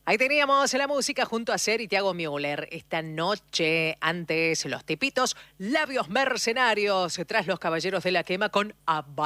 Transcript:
Ahí teníamos la música junto a Ser y Thiago Müller. Esta noche, antes Los Tipitos, Labios Mercenarios, tras Los Caballeros de la Quema con Abba.